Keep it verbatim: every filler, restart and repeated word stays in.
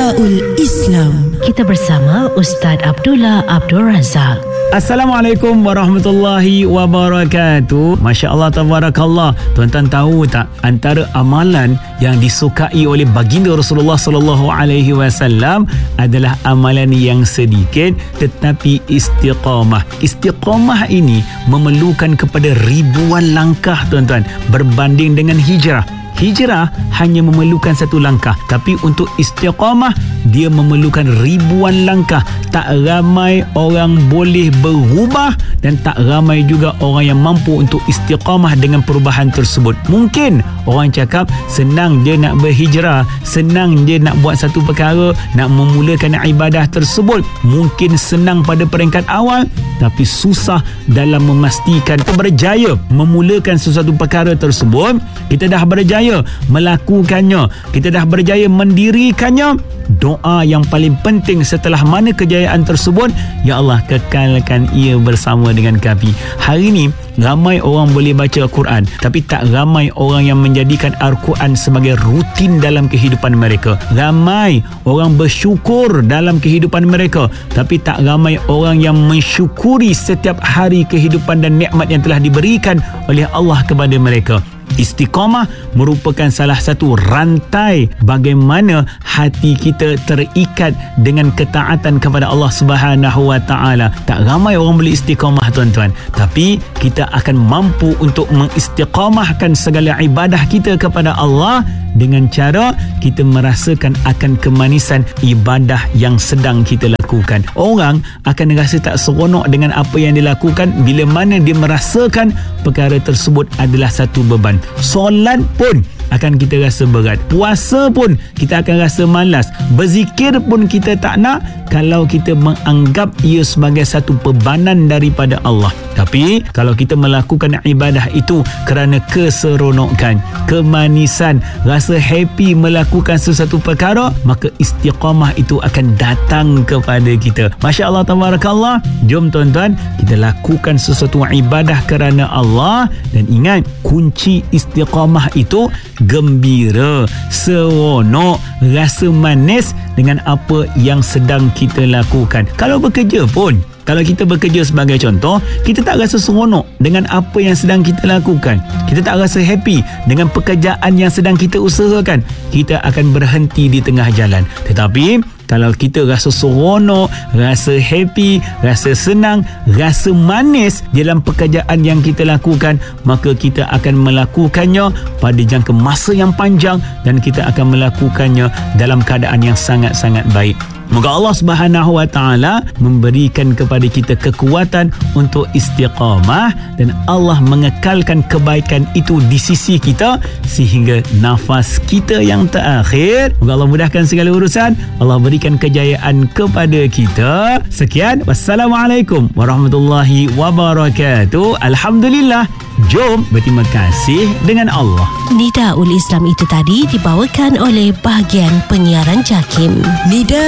Nidaul Islam. Kita bersama Ustaz Abdullah Abdul Razak. Assalamualaikum warahmatullahi wabarakatuh. Masya Allah, tabarakallah. Tuan-tuan tahu tak, antara amalan yang disukai oleh baginda Rasulullah sallallahu alaihi wasallam adalah amalan yang sedikit tetapi istiqamah. Istiqamah ini memerlukan kepada ribuan langkah, tuan-tuan, berbanding dengan hijrah. Hijrah hanya memerlukan satu langkah, tapi untuk istiqamah dia memerlukan ribuan langkah. Tak ramai orang boleh berubah dan tak ramai juga orang yang mampu untuk istiqamah dengan perubahan tersebut. Mungkin orang cakap senang dia nak berhijrah, senang dia nak buat satu perkara, nak memulakan ibadah tersebut. Mungkin senang pada peringkat awal, tapi susah dalam memastikan kita berjaya memulakan sesuatu perkara tersebut. Kita dah berjaya melakukannya, kita dah berjaya mendirikannya. Doa yang paling penting setelah mana kejayaan tersebut, ya Allah, kekalkan ia bersama dengan kami. Hari ini ramai orang boleh baca Al-Quran, tapi tak ramai orang yang menjadikan Al-Quran sebagai rutin dalam kehidupan mereka. Ramai orang bersyukur dalam kehidupan mereka, tapi tak ramai orang yang mensyukuri setiap hari kehidupan dan nikmat yang telah diberikan oleh Allah kepada mereka. Istiqamah merupakan salah satu rantai bagaimana hati kita terikat dengan ketaatan kepada Allah Subhanahu wa taala. Tak ramai orang boleh istiqamah, tuan-tuan, tapi kita akan mampu untuk mengistiqamahkan segala ibadah kita kepada Allah dengan cara kita merasakan akan kemanisan ibadah yang sedang kita lakukan. Orang akan rasa tak seronok dengan apa yang dilakukan bila mana dia merasakan perkara tersebut adalah satu beban. Solat pun akan kita rasa berat, puasa pun kita akan rasa malas, berzikir pun kita tak nak kalau kita menganggap ia sebagai satu bebanan daripada Allah. Tapi kalau kita melakukan ibadah itu kerana keseronokan, kemanisan, rasa happy melakukan sesuatu perkara, maka istiqamah itu akan datang kepada kita. Masya Allah, tabarakallah. Jom tuan-tuan, kita lakukan sesuatu ibadah kerana Allah. Dan ingat, kunci istiqamah itu gembira, seronok, rasa manis dengan apa yang sedang kita lakukan. Kalau bekerja pun, kalau kita bekerja sebagai contoh, kita tak rasa seronok dengan apa yang sedang kita lakukan, kita tak rasa happy dengan pekerjaan yang sedang kita usahakan, kita akan berhenti di tengah jalan. Tetapi kalau kita rasa seronok, rasa happy, rasa senang, rasa manis dalam pekerjaan yang kita lakukan, maka kita akan melakukannya pada jangka masa yang panjang dan kita akan melakukannya dalam keadaan yang sangat-sangat baik. Moga Allah Subhanahu wa taala memberikan kepada kita kekuatan untuk istiqamah dan Allah mengekalkan kebaikan itu di sisi kita sehingga nafas kita yang terakhir. Moga Allah mudahkan segala urusan, Allah berikan kejayaan kepada kita. Sekian, wassalamualaikum warahmatullahi wabarakatuh. Alhamdulillah. Jom berterima kasih dengan Allah. Nidaul Islam itu tadi dibawakan oleh bahagian penyiaran JAKIM. Nida